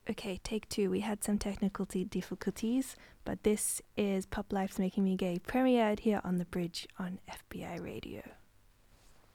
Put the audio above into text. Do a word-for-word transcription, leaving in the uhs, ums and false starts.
Okay, take two. We had some technical t- difficulties, but this is Pop Life's Making Me Gay, premiered here on The Bridge on F B I Radio.